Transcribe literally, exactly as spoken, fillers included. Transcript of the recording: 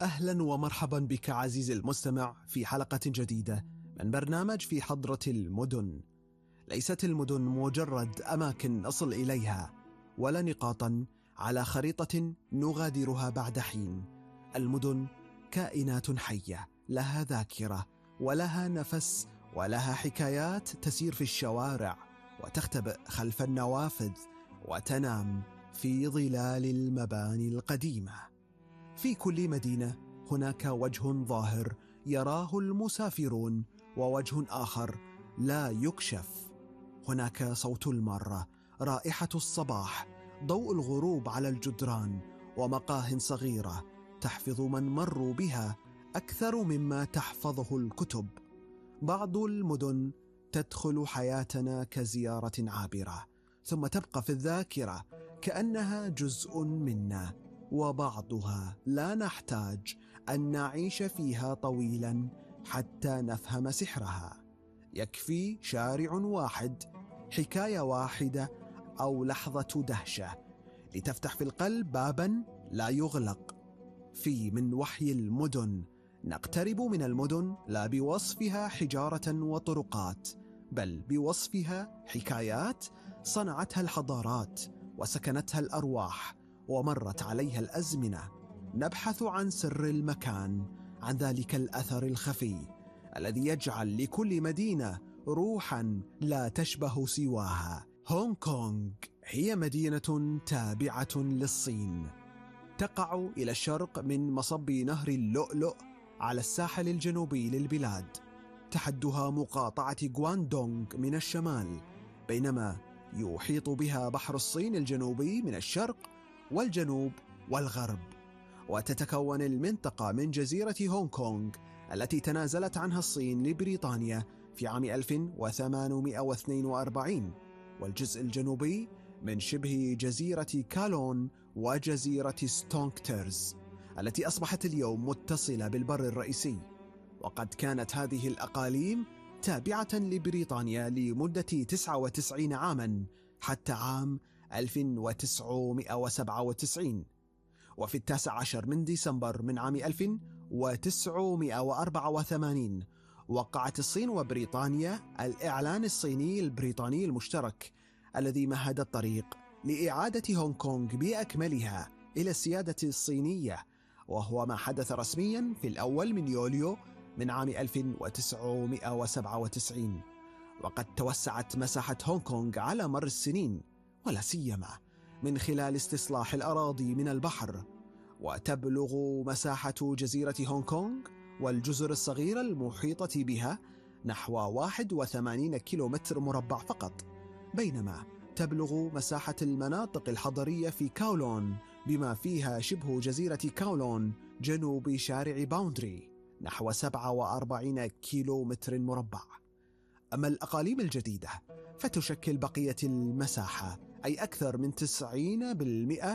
أهلا ومرحبا بك عزيزي المستمع في حلقة جديدة من برنامج في حضرة المدن. ليست المدن مجرد أماكن نصل إليها ولا نقاطا على خريطة نغادرها بعد حين. المدن كائنات حية لها ذاكرة ولها نفس ولها حكايات تسير في الشوارع وتختبئ خلف النوافذ وتنام في ظلال المباني القديمة. في كل مدينة هناك وجه ظاهر يراه المسافرون ووجه آخر لا يكشف. هناك صوت المارة، رائحة الصباح، ضوء الغروب على الجدران، ومقاه صغيرة تحفظ من مروا بها أكثر مما تحفظه الكتب. بعض المدن تدخل حياتنا كزيارة عابرة ثم تبقى في الذاكرة كأنها جزء منا، وبعضها لا نحتاج أن نعيش فيها طويلا حتى نفهم سحرها. يكفي شارع واحد، حكاية واحدة، أو لحظة دهشة لتفتح في القلب بابا لا يغلق. في من وحي المدن نقترب من المدن لا بوصفها حجارة وطرقات، بل بوصفها حكايات صنعتها الحضارات وسكنتها الأرواح ومرت عليها الأزمنة. نبحث عن سر المكان، عن ذلك الأثر الخفي الذي يجعل لكل مدينة روحا لا تشبه سواها. هونغ كونغ هي مدينة تابعة للصين، تقع إلى الشرق من مصب نهر اللؤلؤ على الساحل الجنوبي للبلاد. تحدها مقاطعة غواندونغ من الشمال، بينما يحيط بها بحر الصين الجنوبي من الشرق والجنوب والغرب. وتتكون المنطقة من جزيرة هونغ كونغ التي تنازلت عنها الصين لبريطانيا في عام ألف وثمانمائة واثنين وأربعين، والجزء الجنوبي من شبه جزيرة كالون وجزيرة ستونكترز التي أصبحت اليوم متصلة بالبر الرئيسي. وقد كانت هذه الأقاليم تابعة لبريطانيا لمدة تسعة وتسعين عاما حتى عام ألف وتسعمائة وسبعة وتسعين. وفي التاسع عشر من ديسمبر من عام ألف وتسعمائة وأربعة وثمانين وقعت الصين وبريطانيا الإعلان الصيني البريطاني المشترك الذي مهد الطريق لإعادة هونغ كونغ بأكملها إلى السيادة الصينية، وهو ما حدث رسميا في الأول من يوليو من عام ألف وتسعمائة وسبعة وتسعين. وقد توسعت مساحة هونغ كونغ على مر السنين، ولا سيما من خلال استصلاح الأراضي من البحر، وتبلغ مساحة جزيرة هونغ كونغ والجزر الصغيرة المحيطة بها نحو واحد وثمانين كيلومتر مربع فقط، بينما تبلغ مساحة المناطق الحضرية في كاولون بما فيها شبه جزيرة كاولون جنوب شارع باوندري نحو سبعة وأربعين كيلومتر مربع. أما الأقاليم الجديدة فتشكل بقية المساحة، أي أكثر من تسعين بالمئة